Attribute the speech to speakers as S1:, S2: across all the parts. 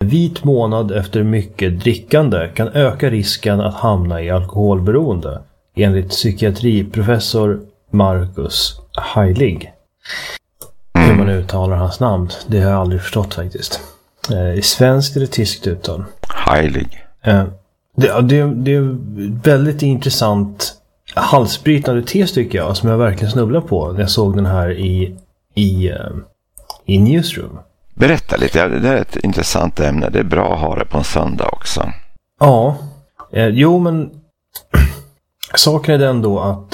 S1: Vit månad efter mycket drickande kan öka risken att hamna i alkoholberoende, enligt psykiatriprofessor Marcus Heilig. Hur man uttalar hans namn, det har jag aldrig förstått faktiskt. I svenskt eller tyskt uttal?
S2: Heilig.
S1: Det är väldigt intressant halsbrytande tes tycker jag, som jag verkligen snubblar på när jag såg den här i Newsroom.
S2: Berätta lite, det är ett intressant ämne. Det är bra att ha det på en söndag också.
S1: Ja, jo men saken är den då att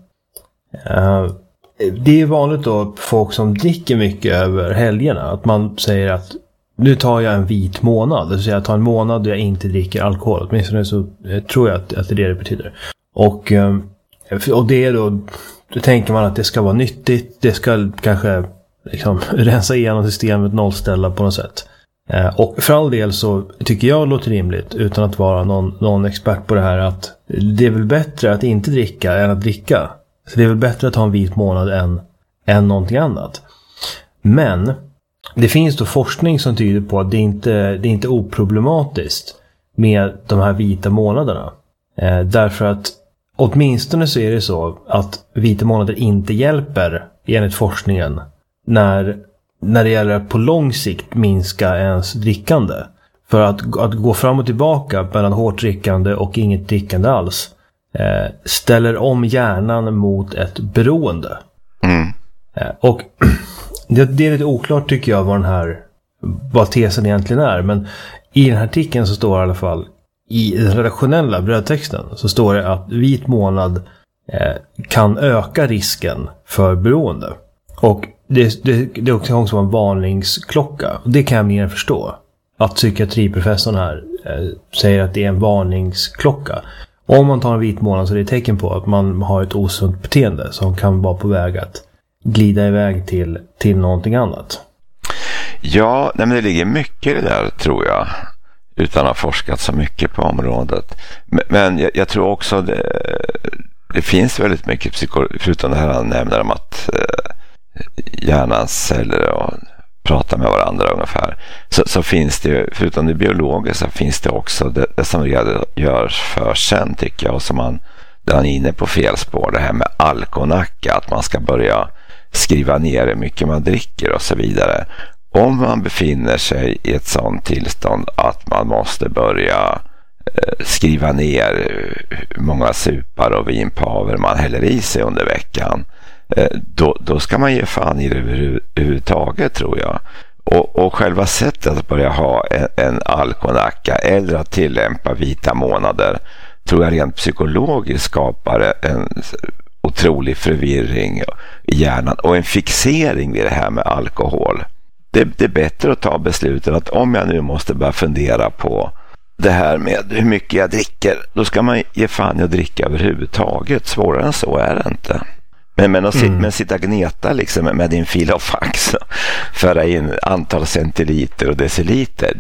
S1: det är vanligt då folk som dricker mycket över helgerna, att man säger att nu tar jag en vit månad, det vill säga jag tar en månad där jag inte dricker alkohol. Åtminstone så tror jag att det är det betyder. Och det är då tänker man att det ska vara nyttigt, det ska kanske liksom rensa igenom systemet, nollställa på något sätt. Och för all del så tycker jag det låter rimligt, utan att vara någon expert på det här, att det är väl bättre att inte dricka än att dricka. Så det är väl bättre att ha en vit månad än någonting annat. Men det finns då forskning som tyder på att det är inte oproblematiskt med de här vita månaderna. Därför att åtminstone så är det så att vita månader inte hjälper enligt forskningen när det gäller att på lång sikt minska ens drickande. För att gå fram och tillbaka mellan hårt drickande och inget drickande alls ställer om hjärnan mot ett beroende. Och det är lite oklart tycker jag vad tesen egentligen är. Men i den här artikeln så står det i alla fall, i den redaktionella brödtexten så står det att vit månad kan öka risken för beroende. Och det är också en varningsklocka. Och det kan jag mer förstå. Att psykiatriprofessorn här säger att det är en varningsklocka. Om man tar en vit månad så är det ett tecken på att man har ett osunt beteende som kan vara på väg att glida iväg till någonting annat. Ja,
S2: men det ligger mycket i det där tror jag, utan att ha forskat så mycket på området. Men jag tror också det finns väldigt mycket förutom det här han nämner om att hjärnans celler och prata med varandra ungefär, så finns det, förutom det biologiska, finns det också det som görs för sen tycker jag, och som man är inne på fel spår, det här med alkonacka, att man ska börja skriva ner hur mycket man dricker och så vidare. Om man befinner sig i ett sådant tillstånd att man måste börja skriva ner hur många supar och vinpaver man häller i sig under veckan, då ska man ge fan i det överhuvudtaget tror jag. Och själva sättet att börja ha en alkonacka eller att tillämpa vita månader tror jag rent psykologiskt skapar en otrolig förvirring i hjärnan och en fixering vid det här med alkohol. Det är bättre att ta beslutet att om jag nu måste börja fundera på det här med hur mycket jag dricker, då ska man ge fan i att dricka överhuvudtaget. Svårare än så är det inte. Men sitta gneta liksom med din fil och fax, föra in antal centiliter och deciliter,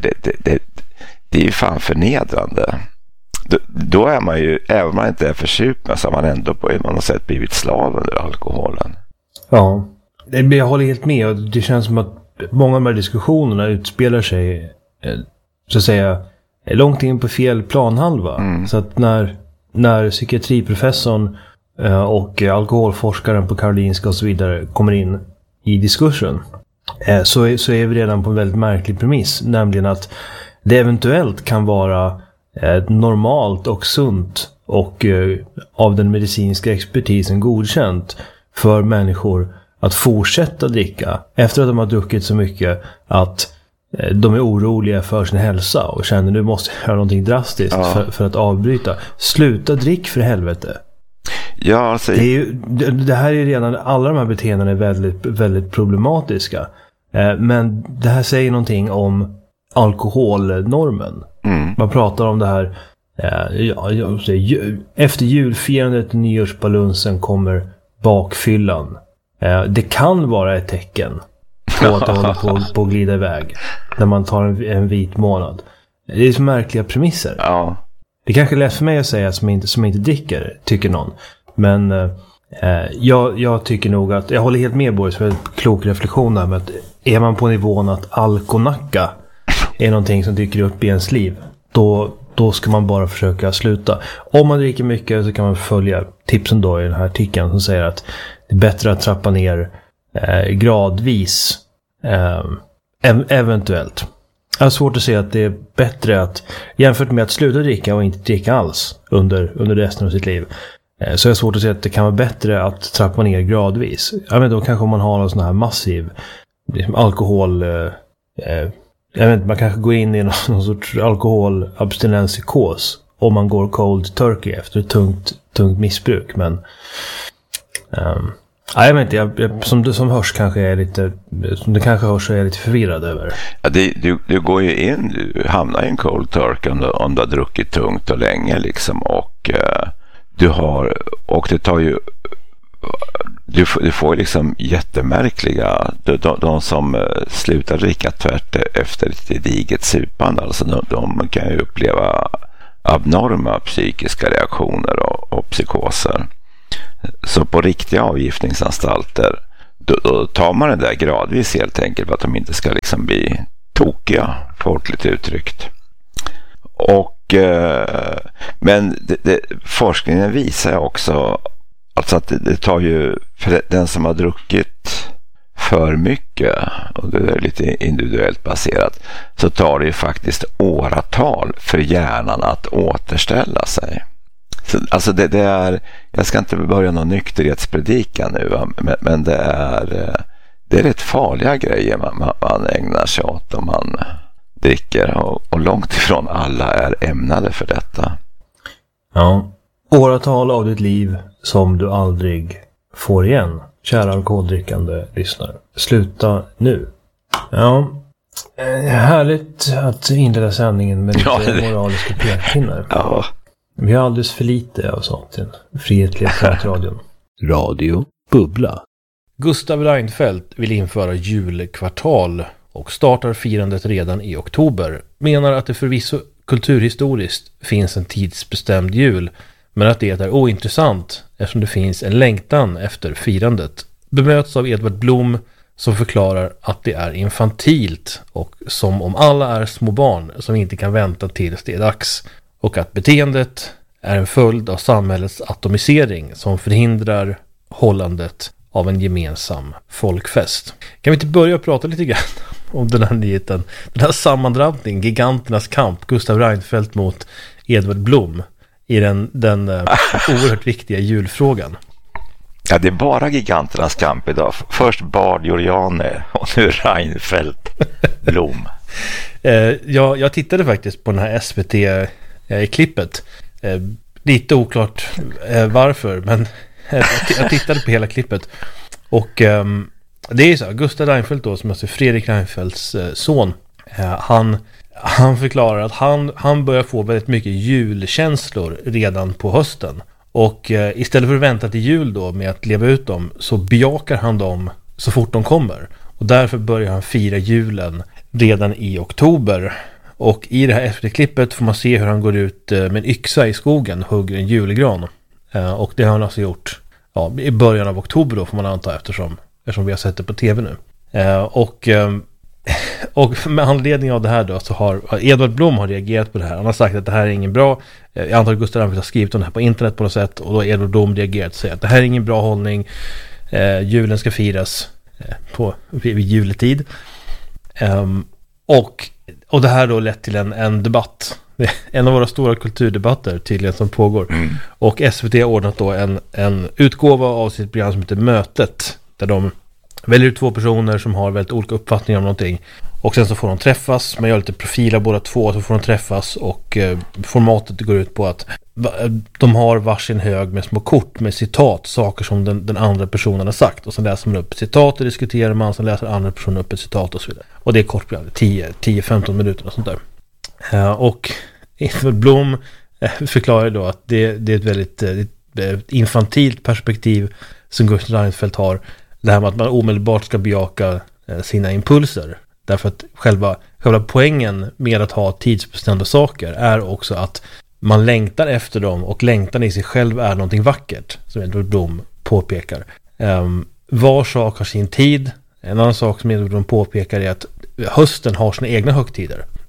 S2: det är ju fan förnedrande. Då är man ju, även om man inte är försupen, så har man ändå på något sätt blivit slav under alkoholen. Ja, jag håller helt med, och det känns som att många av de här diskussionerna utspelar sig så att säga långt in på fel planhalva. Så att när psykiatriprofessorn och alkoholforskaren på Karolinska och så vidare kommer in i diskursen, så är vi redan på en väldigt märklig premiss, nämligen att det eventuellt kan vara normalt och sunt och av den medicinska expertisen godkänt för människor att fortsätta dricka efter att de har druckit så mycket att de är oroliga för sin hälsa och känner nu måste jag göra någonting drastiskt för att avbryta. Sluta drick för helvete. Ja, alltså... det här är redan, alla de här beteenden är väldigt, väldigt problematiska. Men det här säger någonting om alkoholnormen. Man pratar om det här efter julfirandet, nyårsbalunsen kommer bakfyllan. Det kan vara ett tecken på att det håller på att glida iväg när man tar en vit månad. Det är så märkliga premisser. Ja. Det kanske är lätt för mig att säga som inte dricker, tycker någon. Men jag tycker nog att jag håller helt med Boris, för en klok reflektion där, med att är man på nivån att alkonacka
S1: är någonting som dyker upp i ens liv, då ska man bara försöka sluta. Om man dricker mycket så kan man följa tipsen då i den här artikeln som säger att det är bättre att trappa ner gradvis eventuellt. Jag har svårt att säga att det är bättre att jämfört med att sluta dricka och inte dricka alls under resten av sitt liv. Så jag har svårt att säga att det kan vara bättre att trappa ner gradvis. Jag vet inte, då kanske man har någon sån här massiv alkohol... jag vet inte, man kanske går in i någon sorts alkoholabstinenspsykos om man går cold turkey efter ett tungt missbruk. Men jag vet inte, som hörs kanske är lite, som det kanske hörs är jag lite förvirrad över.
S2: Ja, du går ju in, du hamnar i en cold turkey om du har druckit tungt och länge liksom, och det tar ju, du får liksom jättemärkliga, de som slutar dricka tvärt efter ett gediget supande, alltså de kan ju uppleva abnorma psykiska reaktioner och psykoser. Så på riktiga avgiftningsanstalter då tar man det där gradvis helt enkelt för att de inte ska liksom bli tokiga, folkligt uttryckt. Men forskningen visar också alltså att det tar ju, för den som har druckit för mycket, och det är lite individuellt baserat, så tar det ju faktiskt åratal för hjärnan att återställa sig. Så, alltså det är, jag ska inte börja någon nykterhetspredikan nu, men det är rätt farliga grejer man ägnar sig åt om man dricker, och långt ifrån alla är ämnade för detta.
S1: Ja, åratal av ditt liv som du aldrig får igen. Kära alkoholdrickande lyssnare, sluta nu. Ja, härligt att inleda sändningen med lite moraliska pekpinnar.
S2: Ja.
S1: Vi har alldeles för lite av sånt i den frihetliga pratradion.
S3: Radio Bubbla.
S4: Gustav Reinfeldt vill införa julkvartal och startar firandet redan i oktober. Menar att det förvisso kulturhistoriskt finns en tidsbestämd jul, men att det är ointressant eftersom det finns en längtan efter firandet. Bemöts av Edvard Blom som förklarar att det är infantilt och som om alla är små barn som inte kan vänta tills det är dags, och att beteendet är en följd av samhällets atomisering som förhindrar hållandet av en gemensam folkfest. Kan vi inte börja prata lite grann om den här nyheten, den här sammandrabbningen, giganternas kamp, Gustav Reinfeldt mot Edvard Blom i den oerhört viktiga julfrågan.
S2: Ja, det är bara giganternas kamp idag. Först Bard Joriane och nu Reinfeldt Blom.
S4: Jag tittade faktiskt på den här SVT-klippet. Lite oklart varför, men jag tittade på hela klippet. Och det är så, Gustav Reinfeldt då, som är Fredrik Reinfeldts son, han förklarar att han börjar få väldigt mycket julkänslor redan på hösten. Och istället för att vänta till jul då med att leva ut dem, så bejakar han dem så fort de kommer. Och därför börjar han fira julen redan i oktober. Och i det här SVT-klippet får man se hur han går ut med en yxa i skogen och hugger en julgran. Och det har han alltså gjort i början av oktober då, får man anta, eftersom vi har sett det på tv nu. Och med anledning av det här då, så har Edvard Blom har reagerat på det här. Han har sagt att det här är ingen bra. Jag antar att Gustav Reinfeldt har skrivit om det här på internet på något sätt, och då har Edvard Blom reagerat och säger att det här är ingen bra hållning. Julen ska firas vid juletid. Och det här då lett till en debatt. En av våra stora kulturdebatter tydligen som pågår. Och SVT har ordnat då en utgåva av sitt program som heter Mötet, där de väljer ut två personer som har väldigt olika uppfattningar om någonting. Och sen så får de träffas, man gör lite profiler båda två, så får de träffas, och formatet går ut på att de har varsin hög med små kort med citat, saker som den andra personen har sagt, och sen läser man upp ett citat och diskuterar man, sen läser andra personen upp ett citat och så vidare. Och det är kort program, 10-15 minuter och sånt där. Och Edvard Blom förklarar då att det är ett väldigt infantilt perspektiv som Gustav Reinfeldt har, det här med att man omedelbart ska bejaka sina impulser. Därför att själva poängen med att ha tidsbestämda saker är också att man längtar efter dem, och längtan i sig själv är någonting vackert, som Edvard Blom påpekar. Var sak har sin tid. En annan sak som Edvard Blom påpekar är att hösten har sina egna högtider.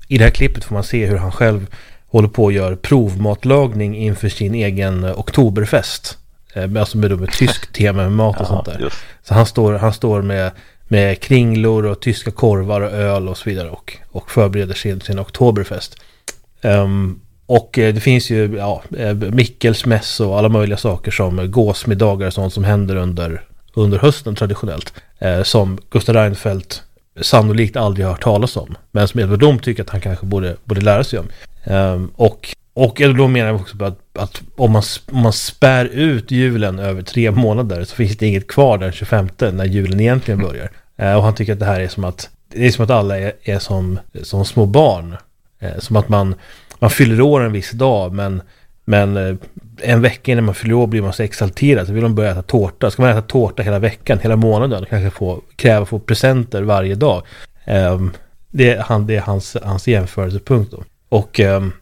S4: i det här klippet får man se hur han själv håller på att göra provmatlagning inför sin egen oktoberfest. Alltså med tysk tema med mat och sånt där. Just. Så han står med kringlor och tyska korvar och öl och så vidare och förbereder sin oktoberfest. Och det finns ju Mikkelsmäss och alla möjliga saker som gåsmiddagar och sånt som händer under hösten traditionellt. Som Gustaf Reinfeldt sannolikt aldrig har hört talas om. Men som Edvard Blom tycker att han kanske borde lära sig om. Och Edvard Blom menar också att om man spär ut julen över 3 månader så finns det inget kvar den 25 när julen egentligen börjar. Och han tycker att det här är som att alla är som små barn. Som att man fyller år en viss dag, men en vecka innan man fyller år blir man så exalterad så vill man börja äta tårta. Ska man äta tårta hela veckan, hela månaden, kanske kräva att få presenter varje dag. Det är hans jämförelsepunkt då. Och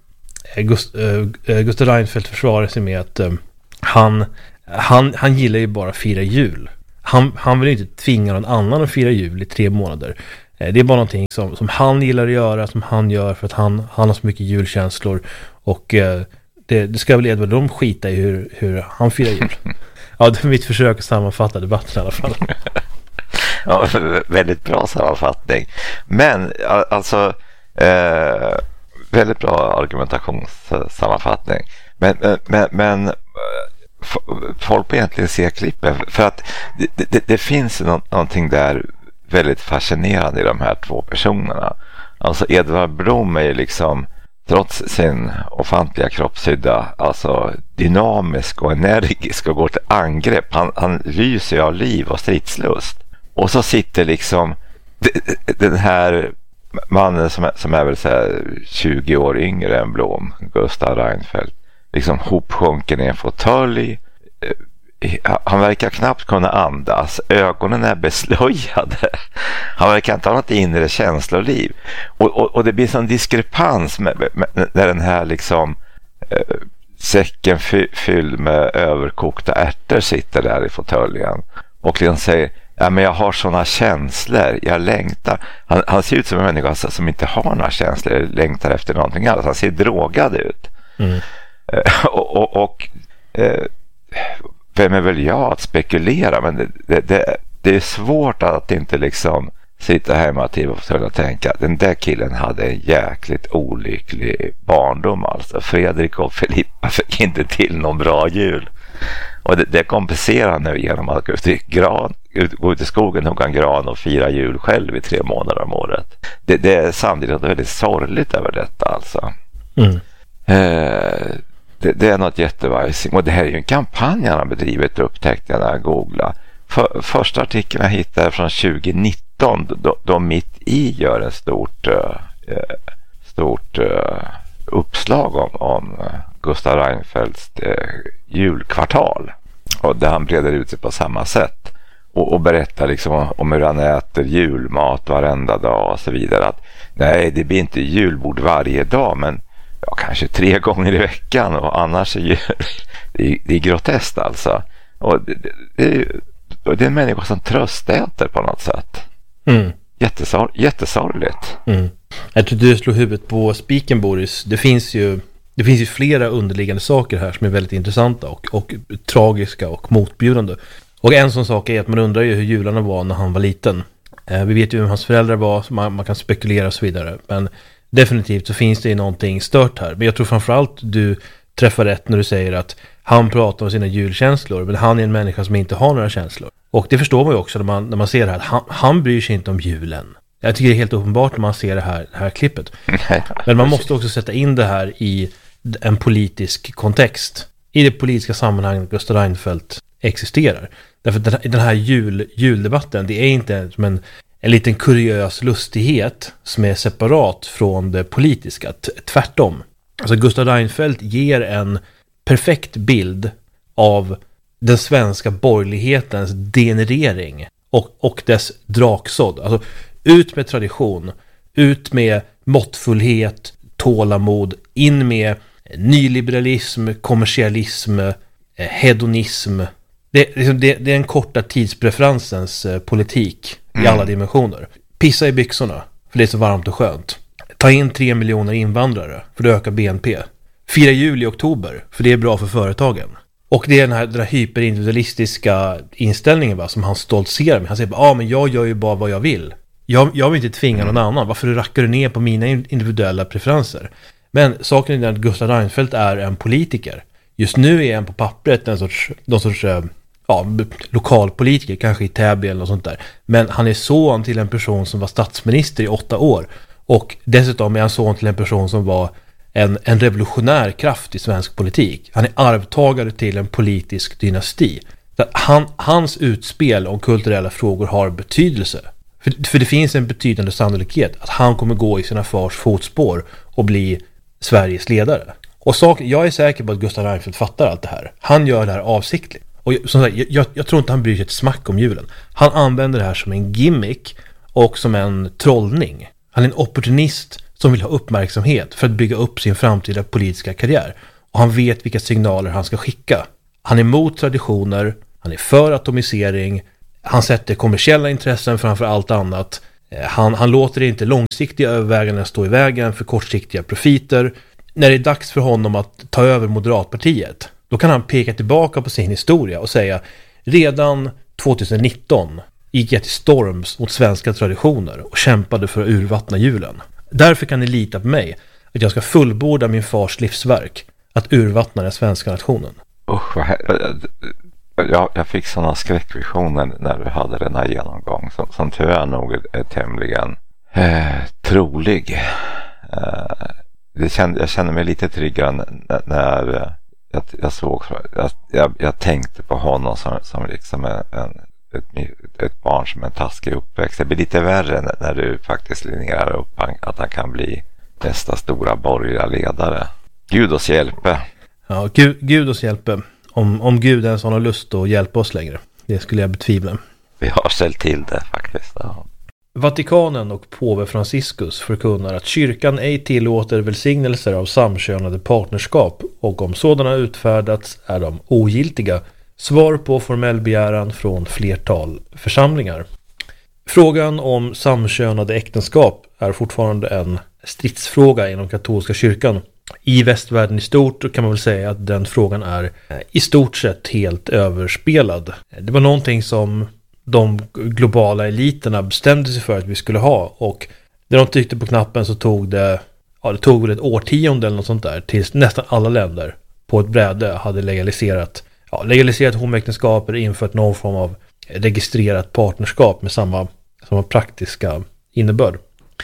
S4: Gustaf Reinfeldt försvarar sig med att han gillar ju bara att fira jul. Han vill inte tvinga någon annan att fira jul i 3 månader. Det är bara någonting som han gillar att göra, som han gör för att han har så mycket julkänslor. Och det ska väl Edvard Blom skita i hur han firar jul. Ja, det är mitt försök att sammanfatta debatten i alla fall.
S2: Ja, väldigt bra sammanfattning. Men alltså väldigt bra argumentationssammanfattning. Men folk på egentligen ser klippen för att det finns någonting där väldigt fascinerande i de här 2 personerna. Alltså Edvard Blom är ju liksom trots sin ofantliga kroppshydda alltså dynamisk och energisk och går till angrepp. Han lyser av liv och stridslust. Och så sitter liksom den här mannen som är väl så här 20 år yngre än Blom, Gustaf Reinfeldt, liksom hopsjunken i en fåtölj. Han verkar knappt kunna andas. Ögonen är beslöjade. Han verkar inte ha något inre känsloliv. Och det blir sån diskrepans när den här liksom säcken fylld med överkokta ärtor sitter där i fåtöljen och liksom säger ja, men jag har såna känslor, jag längtar. Han ser ut som en människa som inte har några känslor, längtar efter någonting alls. Han ser drogad ut. Vem är väl jag att spekulera, men det är svårt att inte liksom sitta hemma och tänka den där killen hade en jäkligt olycklig barndom alltså. Fredrik och Filippa fick inte till någon bra jul. Och det kompenserar nu genom att gå ut i skogen, hugga en gran och fira jul själv i 3 månader om året. Det är samtidigt väldigt sorgligt över detta alltså. Det är något jättevajsing. Och det här är ju en kampanj han har bedrivit, upptäckte jag när jag googlade. Första artikeln jag hittade från 2019 då Mitt i gör en stort uppslag om Gustaf Reinfeldts julkvartal. Och där han breder ut sig på samma sätt. Och berättar liksom om hur han äter julmat varenda dag och så vidare. Att nej, det blir inte julbord varje dag, men kanske 3 gånger i veckan, och annars är det är groteskt alltså. Och det är en människa som tröstäter på något sätt. Jättesorgligt.
S4: Jag tror du slår huvudet på spiken, Boris. Det finns ju flera underliggande saker här som är väldigt intressanta och tragiska och motbjudande. Och en sån sak är att man undrar ju hur jularna var när han var liten. Vi vet ju vem hans föräldrar var, så man kan spekulera och så vidare. Men definitivt så finns det någonting stört här. Men jag tror framförallt du träffar rätt när du säger att han pratar om sina julkänslor, men han är en människa som inte har några känslor. Och det förstår man ju också när man ser det här. Han bryr sig inte om julen. Jag tycker det är helt uppenbart när man ser det här klippet. Men man måste också sätta in det här i en politisk kontext. I det politiska sammanhanget Gustaf Reinfeldt existerar. Därför att den här juldebatten, det är inte som en liten kuriös lustighet som är separat från det politiska. Tvärtom. Alltså Gustaf Reinfeldt ger en perfekt bild av den svenska borgerlighetens degenerering och dess draksådd. Alltså ut med tradition, ut med måttfullhet, tålamod, in med nyliberalism, kommersialism, hedonism. Det är en korta tidspreferensens politik i alla dimensioner. Pissa i byxorna, för det är så varmt och skönt. Ta in 3 miljoner invandrare för det ökar BNP. Fira jul i oktober för det är bra för företagen. Och det är den här hyperindividualistiska inställningen va, som han stoltserar med. Han säger men jag gör ju bara vad jag vill. Jag vill inte tvinga någon annan. Varför rackar du ner på mina individuella preferenser? Men saken är att Gustaf Reinfeldt är en politiker. Just nu är han på pappret någon sorts lokalpolitiker, kanske i Täby eller något sånt där. Men han är son till en person som var statsminister i 8 år. Och dessutom är han son till en person som var en revolutionär kraft i svensk politik. Han är arvtagare till en politisk dynasti. Hans utspel om kulturella frågor har betydelse. För det finns en betydande sannolikhet att han kommer gå i sina fars fotspår och bli Sveriges ledare. Och jag är säker på att Gustaf Reinfeldt fattar allt det här. Han gör det här avsiktligt. Och som sagt, jag tror inte han bryr sig ett smack om julen. Han använder det här som en gimmick och som en trollning. Han är en opportunist som vill ha uppmärksamhet för att bygga upp sin framtida politiska karriär. Och han vet vilka signaler han ska skicka. Han är emot traditioner, han är för atomisering, han sätter kommersiella intressen framför allt annat. Han låter inte långsiktiga överväganden stå i vägen för kortsiktiga profiter. När det är dags för honom att ta över Moderatpartiet, då kan han peka tillbaka på sin historia och säga redan 2019 gick jag till storms mot svenska traditioner och kämpade för att urvattna julen. Därför kan ni lita på mig att jag ska fullborda min fars livsverk, att urvattna den svenska nationen.
S2: Jag fick sådana skräckvisioner när du hade den här genomgång som tyvärr nog är tämligen trolig. Jag kände mig lite triggad när jag såg jag tänkte på honom som liksom ett barn som en taskig uppväxt. Det blir lite värre när du faktiskt linjerar upp att han kan bli nästa stora borgerliga ledare. Gud oss hjälpe.
S4: Ja, Gud oss hjälpe. Om Gud ens har lust att hjälpa oss längre. Det skulle jag betvivla.
S2: Vi har ställt till det faktiskt. Ja.
S4: Vatikanen och påve Franciscus förkunnar att kyrkan ej tillåter välsignelser av samkönade partnerskap och om sådana utfärdats är de ogiltiga. Svar på formell begäran från flertal församlingar. Frågan om samkönade äktenskap är fortfarande en stridsfråga inom katolska kyrkan. I västvärlden i stort kan man väl säga att den frågan är i stort sett helt överspelad. Det var någonting som de globala eliterna bestämde sig för att vi skulle ha och när de tryckte på knappen så tog det tog väl ett årtionde eller något sånt där tills nästan alla länder på ett bräde hade legaliserat homoäktenskap eller infört någon form av registrerat partnerskap med samma praktiska innebörd.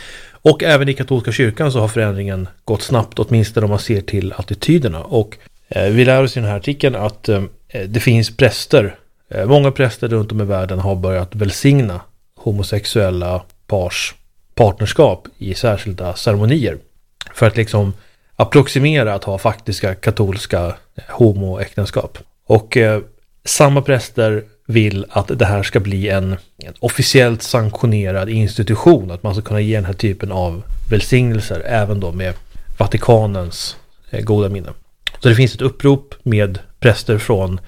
S4: Och även i katolska kyrkan så har förändringen gått snabbt, åtminstone om man ser till attityderna. Och vi lär oss i den här artikeln att det finns präster. Många präster runt om i världen har börjat välsigna homosexuella pars partnerskap i särskilda ceremonier. För att liksom approximera att ha faktiska katolska homoäktenskap. Och samma präster vill att det här ska bli en officiellt sanktionerad institution. Att man ska kunna ge den här typen av välsignelser även då med Vatikanens goda minne. Så det finns ett upprop med präster från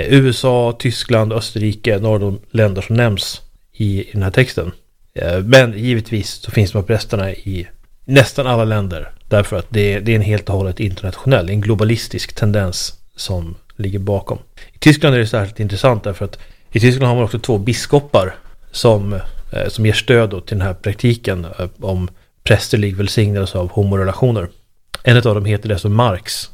S4: USA, Tyskland, Österrike, några av de länder som nämns i den här texten. Men givetvis så finns de här prästerna i nästan alla länder. Därför att det är en helt och hållet internationell, en globalistisk tendens som ligger bakom. I Tyskland är det särskilt intressant därför att i Tyskland har man också 2 biskopar som ger stöd till den här praktiken om prästerlig välsignelse av homorelationer. En av dem heter dessutom Marx,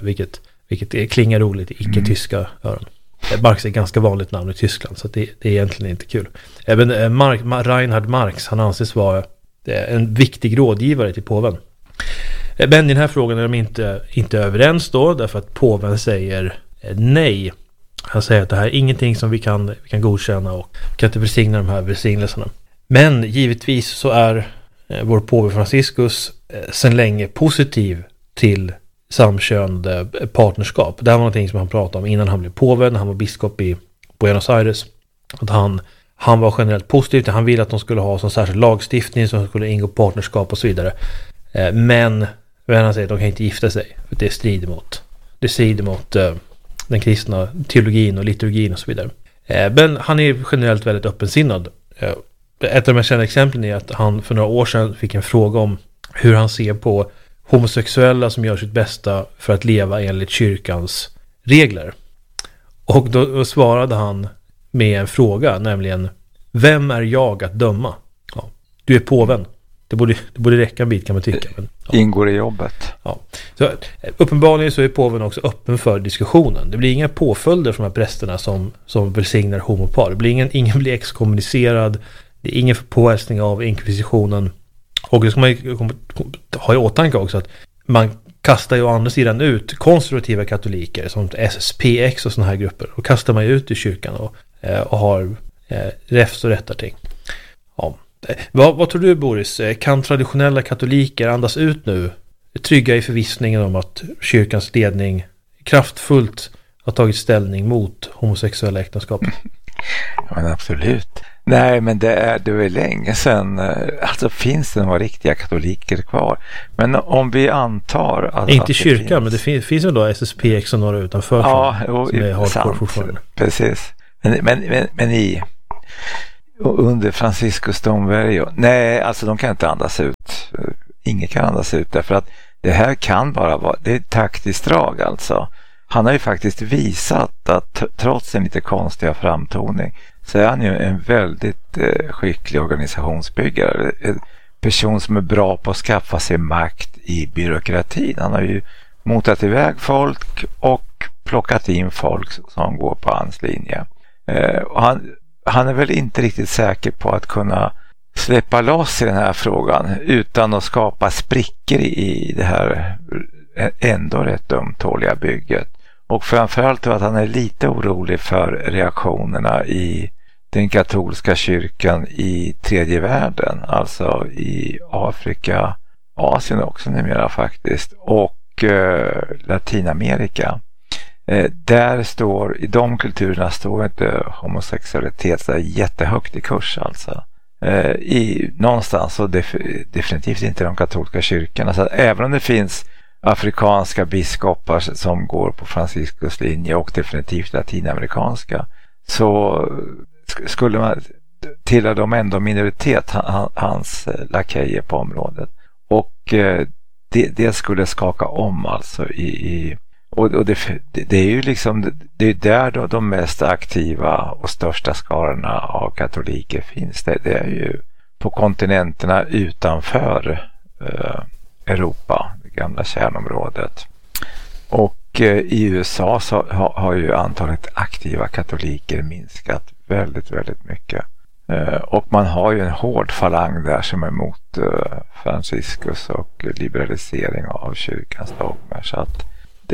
S4: vilket klingar roligt i icke-tyska öron. Marx är ett ganska vanligt namn i Tyskland så det är egentligen inte kul. Även Reinhard Marx, han anses vara en viktig rådgivare till påven. Men i den här frågan är de inte överens då, därför att påven säger nej. Han säger att det här är ingenting som vi kan godkänna och kan inte välsigna de här välsignelserna. Men givetvis så är vår påve Franciscus sedan länge positiv till samkönade partnerskap. Det här var någonting som han pratade om innan han blev påve, när han var biskop i Buenos Aires. Att han var generellt positiv till, han ville att de skulle ha sån särskild lagstiftning som skulle ingå partnerskap och så vidare. Men han säger att de kan inte gifta sig för det strider mot den kristna teologin och liturgin och så vidare. Men han är generellt väldigt öppensinnad. Ett av de här kända exemplen är att han för några år sedan fick en fråga om hur han ser på homosexuella som gör sitt bästa för att leva enligt kyrkans regler. Och då svarade han med en fråga, nämligen: vem är jag att döma? Ja, du är påven. Det borde räcka en bit, kan man tycka. Men, ja.
S2: Ingår i jobbet.
S4: Ja. Så, uppenbarligen så är påven också öppen för diskussionen. Det blir inga påföljder för de här prästerna som välsignar homopar. Det blir ingen blir exkommunicerad. Det är ingen påhälsning av inkvisitionen. Och det ska man ha i åtanke också, att man kastar ju å andra sidan ut konservativa katoliker som SSPX och såna här grupper. Och kastar man ju ut i kyrkan och har räfs och rättarting. Ja. Vad tror du, Boris? Kan traditionella katoliker andas ut nu, trygga i förvissningen om att kyrkans ledning kraftfullt har tagit ställning mot homosexuella äktenskap?
S2: Ja, men absolut. Nej, men det är länge sedan. Alltså finns det några riktiga katoliker kvar? Men om vi antar att...
S4: Inte kyrkan, men det finns ju då SSPX och några utanför.
S2: Ja,
S4: som är hardcore fortfarande.
S2: Precis. Men under Franciscus Domvärjo, nej, alltså de kan inte andas ut. Ingen kan andas ut, därför att det här kan bara vara, det är ett taktiskt drag alltså. Han har ju faktiskt visat att trots en lite konstiga framtoning så är han ju en väldigt skicklig organisationsbyggare. En person som är bra på att skaffa sig makt i byråkratin. Han har ju motat iväg folk och plockat in folk som går på hans linje. Och han är väl inte riktigt säker på att kunna släppa loss i den här frågan utan att skapa sprickor i det här ändå rätt ömtåliga bygget. Och framförallt att han är lite orolig för reaktionerna i den katolska kyrkan i tredje världen, alltså i Afrika, Asien också numera faktiskt, och Latinamerika. Där står, i de kulturerna står inte homosexualitet så jättehögt i kurs alltså. Någonstans så definitivt inte de katolska kyrkorna. Så även om det finns afrikanska biskopar som går på Franciscus linje och definitivt latinamerikanska, så skulle man tillhöra dem ändå minoritet, hans lakejer på området. Och det skulle skaka om alltså och det är ju liksom, det är där då de mest aktiva och största skarorna av katoliker finns. Det är ju på kontinenterna utanför Europa, det gamla kärnområdet. Och i USA så har ju antalet aktiva katoliker minskat väldigt, väldigt mycket. Och man har ju en hård falang där som är emot Franciscus och liberalisering av kyrkans dogmer, så att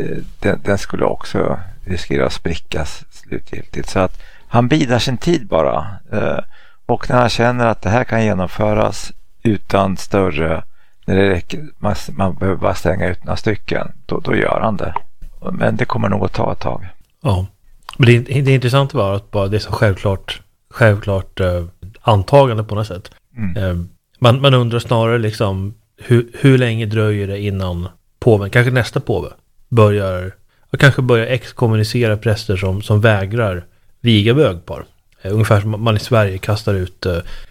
S2: den skulle också riskera att sprickas slutgiltigt. Så att han bidar sin tid bara. Och när han känner att det här kan genomföras utan större, när det räcker, man behöver bara stänga ut några stycken, då gör han det. Men det kommer nog att ta ett tag.
S4: Ja, men det är intressant var att bara det är så självklart antagande på något sätt. Man undrar snarare liksom hur länge dröjer det innan påven, kanske nästa påve, börjar exkommunicera präster som vägrar viga bögpar. Ungefär som man i Sverige kastar ut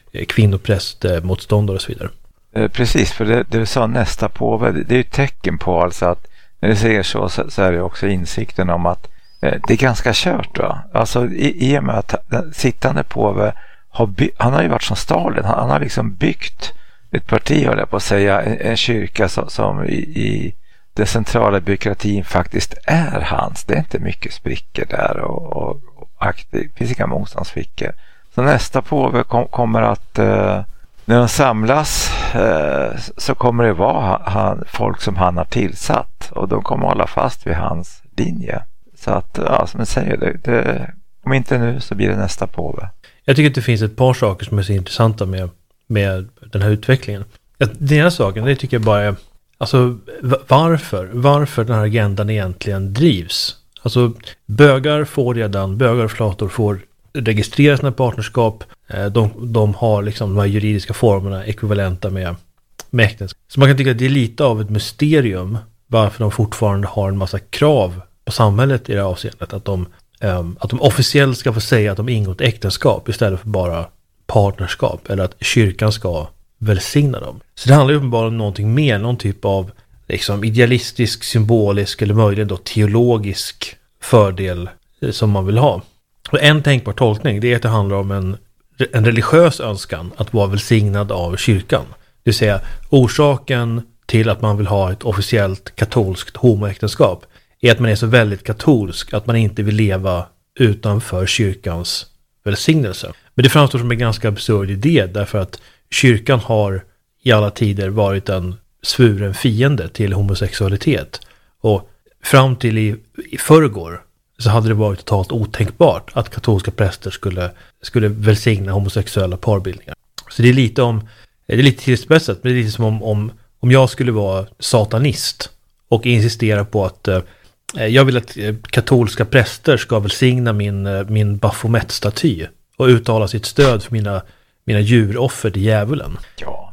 S4: kvinnoprästmotståndare och så vidare.
S2: Precis, för det du sa, nästa påve, det är ju ett tecken på alltså att när du säger så är det också insikten om att det är ganska kört då. Alltså i och med att den sittande påve han har ju varit som Stalin, han har liksom byggt ett parti, håller jag på att säga, en kyrka som i den centrala byråkratin faktiskt är hans. Det är inte mycket sprickor där och aktiv, finns inga motståndsfickor. Så nästa påve kommer att när de samlas så kommer det vara folk som han har tillsatt, och de kommer hålla fast vid hans linje. Så att, ja, som jag säger, det, om inte nu så blir det nästa påve.
S4: Jag tycker att det finns ett par saker som är så intressanta med den här utvecklingen. Den ena saken, det tycker jag bara är, alltså varför den här agendan egentligen drivs. Alltså bögar och flator får registrera sina partnerskap. De har liksom de här juridiska formerna ekvivalenta med äktenskap. Så man kan tycka att det är lite av ett mysterium varför de fortfarande har en massa krav på samhället i det här avseendet. Att de officiellt ska få säga att de ingått äktenskap istället för bara partnerskap. Eller att kyrkan ska välsigna dem. Så det handlar ju uppenbarligen om någonting mer, någon typ av liksom idealistisk, symbolisk eller möjligen då teologisk fördel som man vill ha. Och en tänkbar tolkning, det är att det handlar om en religiös önskan att vara välsignad av kyrkan. Det vill säga orsaken till att man vill ha ett officiellt katolskt homoäktenskap är att man är så väldigt katolsk att man inte vill leva utanför kyrkans välsignelse. Men det framstår som en ganska absurd idé därför att kyrkan har i alla tider varit en svuren fiende till homosexualitet. Och fram till i förrgår så hade det varit totalt otänkbart att katolska präster skulle välsigna homosexuella parbildningar. Så det är lite tillspetsat, men det är lite som om jag skulle vara satanist och insistera på att jag vill att katolska präster ska välsigna min Baphomet-staty och uttala sitt stöd för mina djuroffer till djävulen.
S5: Ja,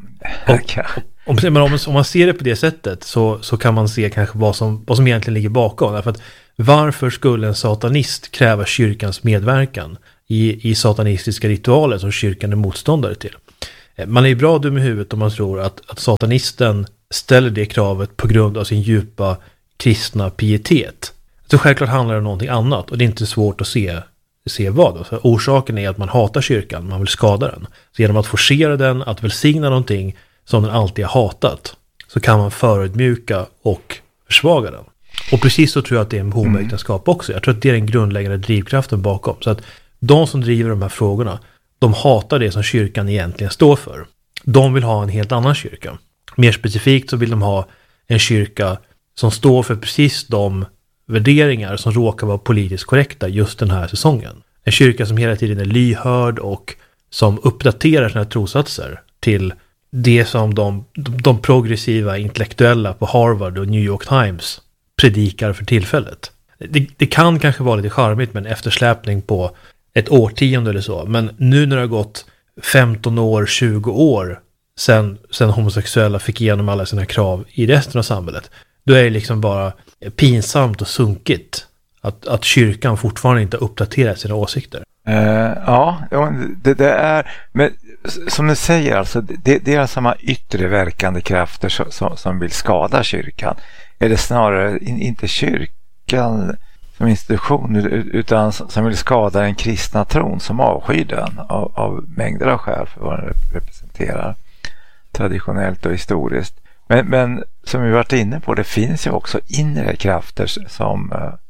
S4: om man ser det på det sättet så kan man se kanske vad som egentligen ligger bakom. Därför att varför skulle en satanist kräva kyrkans medverkan i satanistiska ritualer som kyrkan är motståndare till? Man är ju bra dum i huvudet om man tror att satanisten ställer det kravet på grund av sin djupa kristna pietet. Så självklart handlar det om någonting annat och det är inte svårt att se vad. Så orsaken är att man hatar kyrkan, man vill skada den. Så genom att forcera den, att välsigna någonting som den alltid har hatat, så kan man förödmjuka och försvaga den. Och precis så tror jag att det är med homoäktenskap också. Jag tror att det är den grundläggande drivkraften bakom. Så att de som driver de här frågorna, de hatar det som kyrkan egentligen står för. De vill ha en helt annan kyrka. Mer specifikt så vill de ha en kyrka som står för precis de värderingar som råkar vara politiskt korrekta just den här säsongen. En kyrka som hela tiden är lyhörd och som uppdaterar sina trossatser till det som de progressiva intellektuella på Harvard och New York Times predikar för tillfället. Det kan kanske vara lite charmigt med en eftersläpning på ett årtionde eller så, men nu när det har gått 15 år, 20 år sen homosexuella fick igenom alla sina krav i resten av samhället, då är det liksom bara pinsamt och sunkigt att kyrkan fortfarande inte har uppdaterat sina åsikter.
S5: Ja, det är, men som du säger, alltså, det är samma yttre verkande krafter som vill skada kyrkan. Är det snarare inte kyrkan som institution utan som vill skada den kristna tron, som avskyr den av mängder av skäl för vad den representerar traditionellt och historiskt. Men som vi varit inne på, det finns ju också inre krafter som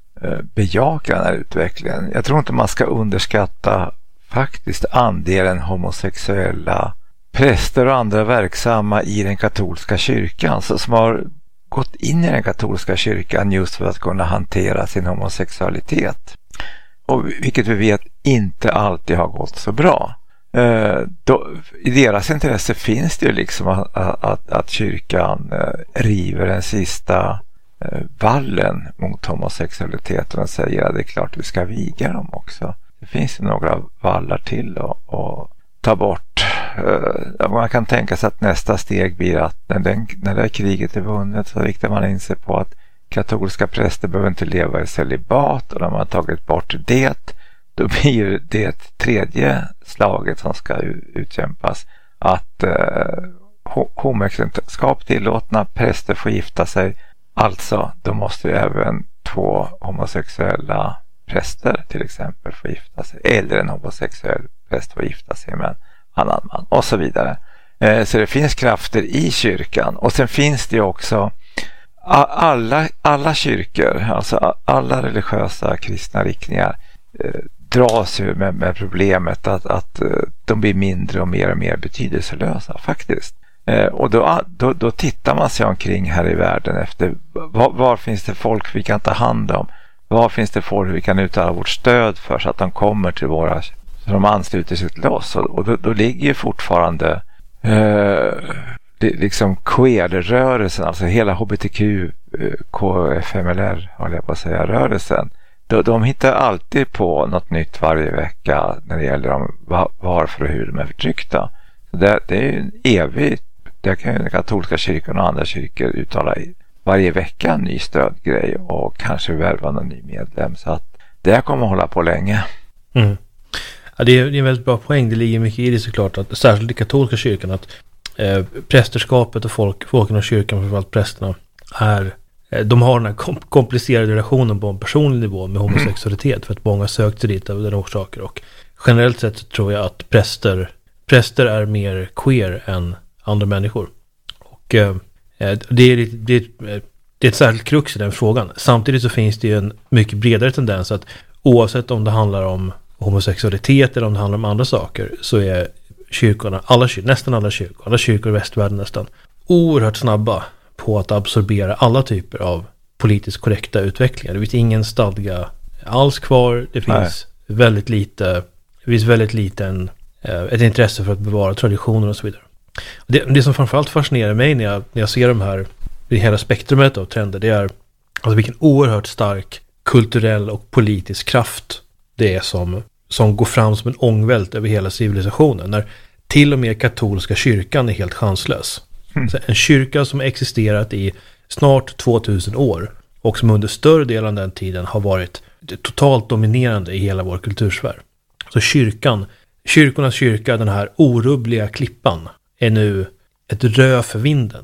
S5: bejakar den här utvecklingen. Jag tror inte man ska underskatta faktiskt andelen homosexuella präster och andra verksamma i den katolska kyrkan som har gått in i den katolska kyrkan just för att kunna hantera sin homosexualitet. Och vilket vi vet inte alltid har gått så bra. I deras intresse finns det ju liksom att kyrkan river den sista vallen mot homosexualiteten och säger att det är klart vi ska viga dem också. Det finns ju några vallar till att ta bort. Man kan tänka sig att nästa steg blir att när det här kriget är vunnet så riktar man in sig på att katolska präster behöver inte leva i celibat, och när man har tagit bort det, då blir det tredje slaget som ska utkämpas att homoäktenskap tillåtna, präster får gifta sig. Alltså, då måste ju även 2 homosexuella präster till exempel få gifta sig, eller en homosexuell präst får gifta sig med en annan man och så vidare. Så det finns krafter i kyrkan, och sen finns det också alla kyrkor, alltså alla religiösa kristna riktningar dras ju med problemet att de blir mindre och mer betydelselösa faktiskt. Och då tittar man sig omkring här i världen efter var finns det folk vi kan ta hand om, var finns det folk vi kan uttala vårt stöd för så att de kommer till våra, så de ansluter sig till oss, och då ligger ju fortfarande liksom queer-rörelsen, alltså hela HBTQ, KFMLR håller jag på att säga, rörelsen. De hittar alltid på något nytt varje vecka när det gäller varför och hur de är förtryckta. Så det är ju en evig, det kan ju den katolska kyrkan och andra kyrkor uttala varje vecka en ny stödgrej och kanske värva någon ny medlem. Så att det kommer att hålla på länge.
S4: Mm. Ja, det är en väldigt bra poäng. Det ligger mycket i det såklart, att särskilt i katolska kyrkan, att prästerskapet och folken och kyrkan, framförallt prästerna, de har den här komplicerade relationen på en personlig nivå med homosexualitet, för att många sökte dit av den orsaker. Och generellt sett så tror jag att präster är mer queer än andra människor. Och det är ett särskilt krux i den frågan. Samtidigt så finns det ju en mycket bredare tendens att oavsett om det handlar om homosexualitet eller om det handlar om andra saker, så är kyrkorna, nästan alla kyrkor i västvärlden nästan, oerhört snabba på att absorbera alla typer av politiskt korrekta utvecklingar. Det finns ingen stadga alls kvar. Det finns väldigt lite ett intresse för att bevara traditioner och så vidare. Det som framförallt fascinerar mig när jag ser det hela spektrumet av trender, det är alltså vilken oerhört stark kulturell och politisk kraft det är som går fram som en ångvält över hela civilisationen, när till och med katolska kyrkan är helt chanslös. Så en kyrka som existerat i snart 2000 år och som under större delen av den tiden har varit totalt dominerande i hela vår kultursfär. Så kyrkornas kyrka, den här orubbliga klippan, är nu ett rö för vinden.